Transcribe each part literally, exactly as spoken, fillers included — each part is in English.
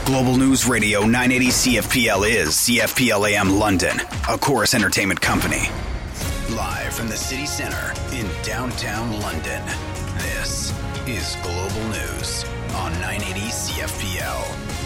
Global News Radio nine eighty C F P L is C F P L A M London, a Chorus Entertainment company. Live from the city centre in downtown London, this is Global News on nine eighty C F P L.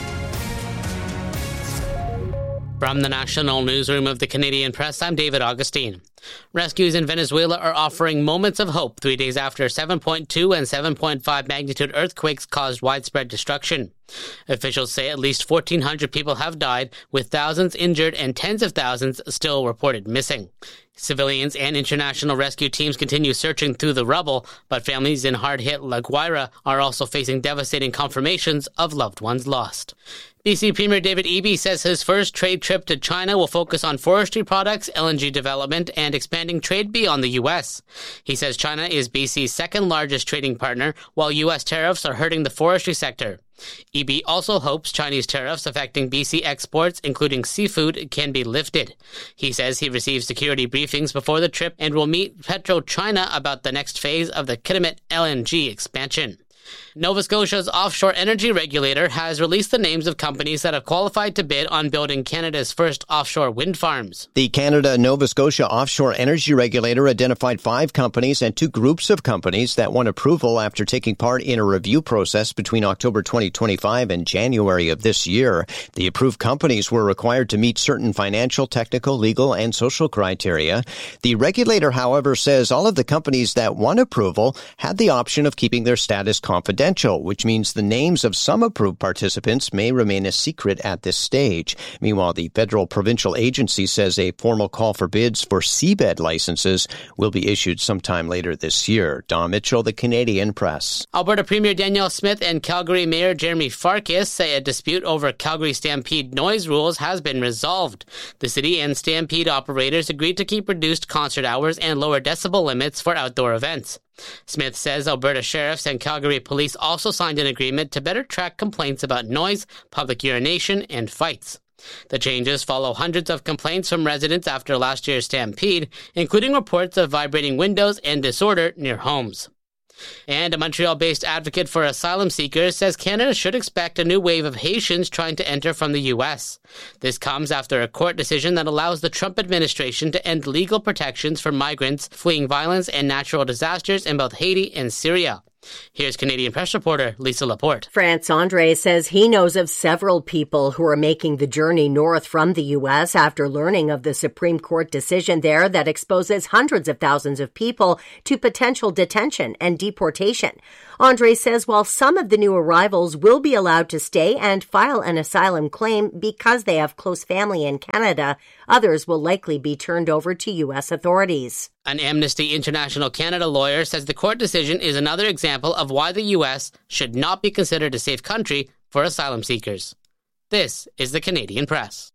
From the National Newsroom of the Canadian Press, I'm David Augustine. Rescues in Venezuela are offering moments of hope three days after seven point two and seven point five magnitude earthquakes caused widespread destruction. Officials say at least fourteen hundred people have died, with thousands injured and tens of thousands still reported missing. Civilians and international rescue teams continue searching through the rubble, but families in hard-hit La Guaira are also facing devastating confirmations of loved ones lost. B C Premier David Eby says his first trade trip to China will focus on forestry products, L N G development, and expanding trade beyond the U S. He says China is B C's second largest trading partner, while U S tariffs are hurting the forestry sector. Eby also hopes Chinese tariffs affecting B C exports, including seafood, can be lifted. He says he received security briefings before the trip and will meet PetroChina about the next phase of the Kitimat L N G expansion. Nova Scotia's offshore energy regulator has released the names of companies that have qualified to bid on building Canada's first offshore wind farms. The Canada-Nova Scotia Offshore Energy Regulator identified five companies and two groups of companies that won approval after taking part in a review process between October twenty twenty-five and January of this year. The approved companies were required to meet certain financial, technical, legal, and social criteria. The regulator, however, says all of the companies that won approval had the option of keeping their status confidential, which means the names of some approved participants may remain a secret at this stage. Meanwhile, the federal provincial agency says a formal call for bids for seabed licenses will be issued sometime later this year. Don Mitchell, the Canadian Press. Alberta Premier Danielle Smith and Calgary Mayor Jeremy Farkas say a dispute over Calgary Stampede noise rules has been resolved. The city and Stampede operators agreed to keep reduced concert hours and lower decibel limits for outdoor events. Smith says Alberta sheriffs and Calgary police also signed an agreement to better track complaints about noise, public urination, and fights. The changes follow hundreds of complaints from residents after last year's stampede, including reports of vibrating windows and disorder near homes. And a Montreal-based advocate for asylum seekers says Canada should expect a new wave of Haitians trying to enter from the U S. This comes after a court decision that allows the Trump administration to end legal protections for migrants fleeing violence and natural disasters in both Haiti and Syria. Here's Canadian Press reporter Lisa Laporte. France Andre says he knows of several people who are making the journey north from the U S after learning of the Supreme Court decision there that exposes hundreds of thousands of people to potential detention and deportation. Andre says while some of the new arrivals will be allowed to stay and file an asylum claim because they have close family in Canada, others will likely be turned over to U S authorities. An Amnesty International Canada lawyer says the court decision is another example of why the U S should not be considered a safe country for asylum seekers. This is the Canadian Press.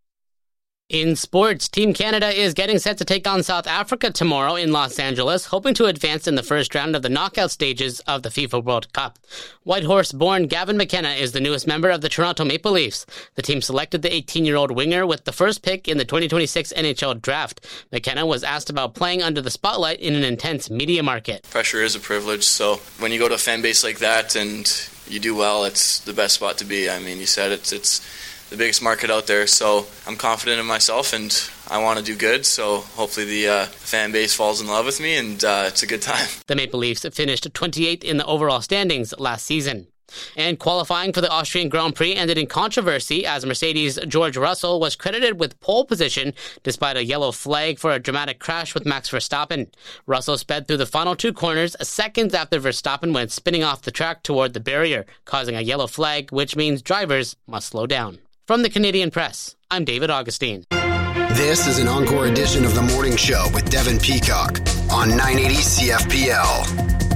In sports, Team Canada is getting set to take on South Africa tomorrow in Los Angeles, hoping to advance in the first round of the knockout stages of the FIFA World Cup. Whitehorse-born Gavin McKenna is the newest member of the Toronto Maple Leafs. The team selected the eighteen-year-old winger with the first pick in the twenty twenty-six N H L draft. McKenna was asked about playing under the spotlight in an intense media market. Pressure is a privilege, so when you go to a fan base like that and you do well, it's the best spot to be. I mean, you said it, it's the biggest market out there, so I'm confident in myself and I want to do good, so hopefully the uh, fan base falls in love with me and uh, it's a good time. The Maple Leafs finished twenty-eighth in the overall standings last season. And qualifying for the Austrian Grand Prix ended in controversy as Mercedes' George Russell was credited with pole position despite a yellow flag for a dramatic crash with Max Verstappen. Russell sped through the final two corners seconds after Verstappen went spinning off the track toward the barrier, causing a yellow flag, which means drivers must slow down. From the Canadian Press, I'm David Augustine. This is an encore edition of The Morning Show with Devin Peacock on nine eighty C F P L.